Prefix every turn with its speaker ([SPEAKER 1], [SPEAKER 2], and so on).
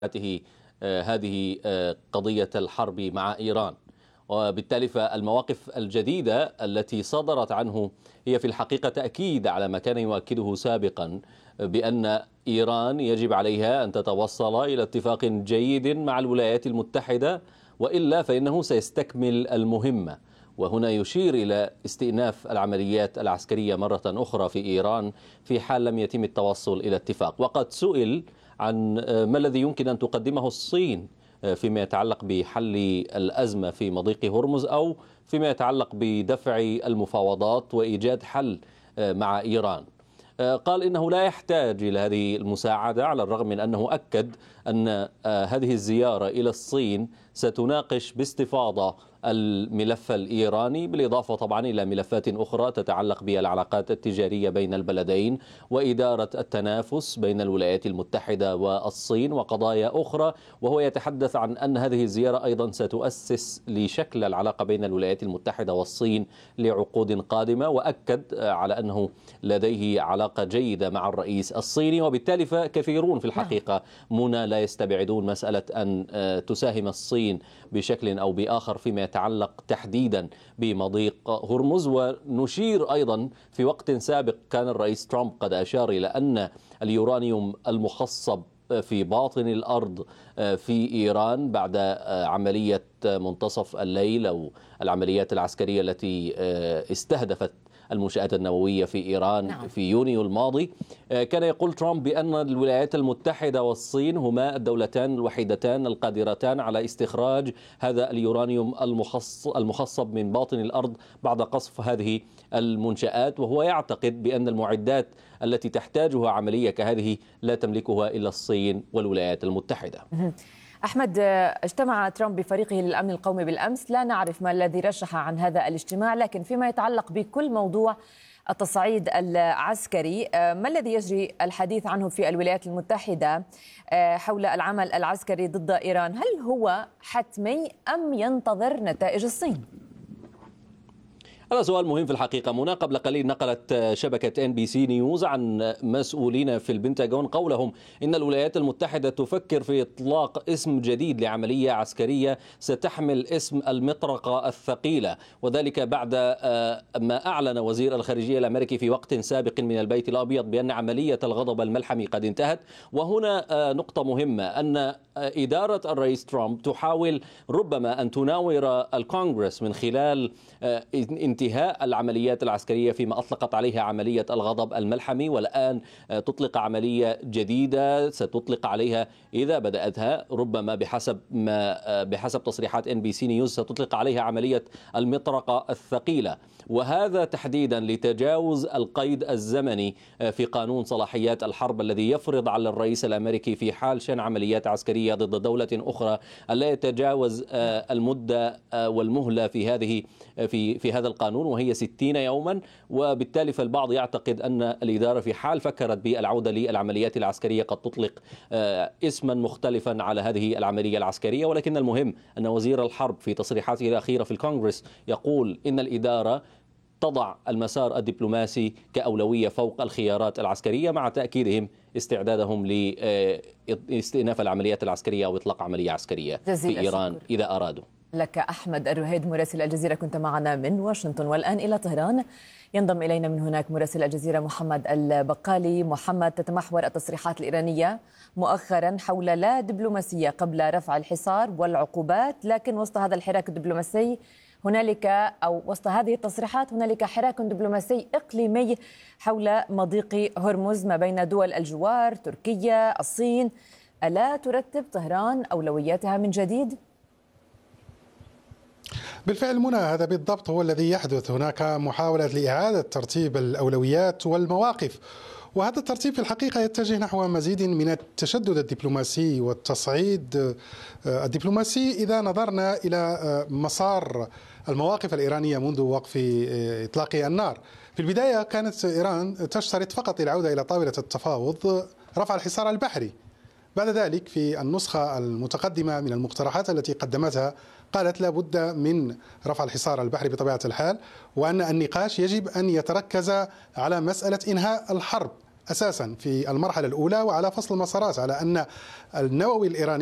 [SPEAKER 1] هذه قضية الحرب مع إيران. وبالتالي فالمواقف الجديدة التي صدرت عنه هي في الحقيقة تأكيد على ما كان يؤكده سابقا بأن إيران يجب عليها أن تتوصل إلى اتفاق جيد مع الولايات المتحدة، وإلا فإنه سيستكمل المهمة. وهنا يشير إلى استئناف العمليات العسكرية مرة أخرى في إيران في حال لم يتم التوصل إلى اتفاق. وقد سئل عن ما الذي يمكن أن تقدمه الصين فيما يتعلق بحل الأزمة في مضيق هرمز أو فيما يتعلق بدفع المفاوضات وإيجاد حل مع إيران. قال إنه لا يحتاج إلى هذه المساعدة، على الرغم من أنه أكد أن هذه الزيارة إلى الصين ستناقش باستفاضة الملف الإيراني، بالإضافة طبعا إلى ملفات أخرى تتعلق بالعلاقات التجارية بين البلدين وإدارة التنافس بين الولايات المتحدة والصين وقضايا أخرى. وهو يتحدث عن أن هذه الزيارة أيضا ستؤسس لشكل العلاقة بين الولايات المتحدة والصين لعقود قادمة، وأكد على أنه لديه علاقة جيدة مع الرئيس الصيني. وبالتالي فكثيرون في الحقيقة منى لا يستبعدون مسألة أن تساهم الصين بشكل أو بآخر فيما يتعلق تحديدا بمضيق هرمز. ونشير أيضا في وقت سابق كان الرئيس ترامب قد أشار إلى أن اليورانيوم المخصب في باطن الأرض في إيران بعد عملية منتصف الليل أو العمليات العسكرية التي استهدفت المنشآت النووية في إيران في يونيو الماضي، كان يقول ترامب بأن الولايات المتحدة والصين هما الدولتان الوحيدتان القادرتان على استخراج هذا اليورانيوم المخصب من باطن الأرض بعد قصف هذه المنشآت. وهو يعتقد بأن المعدات التي تحتاجها عملية كهذه لا تملكها إلا الصين والولايات المتحدة.
[SPEAKER 2] أحمد، اجتمع ترامب بفريقه للأمن القومي بالأمس، لا نعرف ما الذي رشح عن هذا الاجتماع، لكن فيما يتعلق بكل موضوع التصعيد العسكري، ما الذي يجري الحديث عنه في الولايات المتحدة حول العمل العسكري ضد إيران؟ هل هو حتمي أم ينتظر نتائج الصين؟
[SPEAKER 1] هذا سؤال مهم في الحقيقة. منى قبل قليل نقلت شبكة NBC نيوز عن مسؤولين في البنتاغون قولهم إن الولايات المتحدة تفكر في إطلاق اسم جديد لعملية عسكرية ستحمل اسم المطرقة الثقيلة، وذلك بعد ما أعلن وزير الخارجية الأمريكي في وقت سابق من البيت الأبيض بأن عملية الغضب الملحمي قد انتهت. وهنا نقطة مهمة، أن إدارة الرئيس ترامب تحاول ربما أن تناور الكونغرس من خلال انتهاء العمليات العسكرية فيما أطلقت عليها عملية الغضب الملحمي، والآن تطلق عملية جديدة ستطلق عليها إذا بدأتها ربما بحسب تصريحات NBC نيوز ستطلق عليها عملية المطرقة الثقيلة، وهذا تحديدا لتجاوز القيد الزمني في قانون صلاحيات الحرب الذي يفرض على الرئيس الأمريكي في حال شن عمليات عسكرية ضد دولة أخرى ألا يتجاوز المدة والمهلة في هذا القانون، وهي 60 يوما. وبالتالي فالبعض يعتقد أن الإدارة في حال فكرت بالعودة للعمليات العسكرية قد تطلق اسما مختلفا على هذه العملية العسكرية. ولكن المهم أن وزير الحرب في تصريحاته الأخيرة في الكونغرس يقول إن الإدارة تضع المسار الدبلوماسي كأولوية فوق الخيارات العسكرية، مع تأكيدهم استعدادهم لاستئناف العمليات العسكرية أو إطلاق عملية عسكرية في إيران إذا أرادوا.
[SPEAKER 2] لك أحمد الرهيد مراسل الجزيرة، كنت معنا من واشنطن. والآن إلى طهران ينضم إلينا من هناك مراسل الجزيرة محمد البقالي. محمد، تتمحور التصريحات الإيرانية مؤخرا حول لا دبلوماسية قبل رفع الحصار والعقوبات، لكن وسط هذا الحراك الدبلوماسي وسط هذه التصريحات هنالك حراك دبلوماسي إقليمي حول مضيق هرمز ما بين دول الجوار تركيا الصين. ألا ترتب طهران أولوياتها من جديد؟
[SPEAKER 3] بالفعل منى، هذا بالضبط هو الذي يحدث. هناك محاولة لإعادة ترتيب الأولويات والمواقف، وهذا الترتيب في الحقيقة يتجه نحو مزيد من التشدد الدبلوماسي والتصعيد الدبلوماسي إذا نظرنا إلى مسار المواقف الإيرانية منذ وقف إطلاق النار. في البداية كانت إيران تشترط فقط العودة إلى طاولة التفاوض رفع الحصار البحري. بعد ذلك في النسخة المتقدمة من المقترحات التي قدمتها قالت لا بد من رفع الحصار البحري بطبيعة الحال، وأن النقاش يجب أن يتركز على مسألة إنهاء الحرب أساسا في المرحلة الأولى، وعلى فصل المسارات، على أن النووي الإيراني